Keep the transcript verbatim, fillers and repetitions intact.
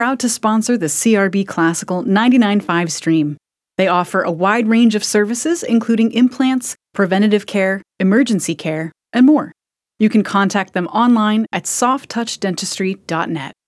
proud to sponsor the C R B Classical ninety-nine point five stream. They offer a wide range of services, including implants, preventative care, emergency care, and more. You can contact them online at soft touch dentistry dot net.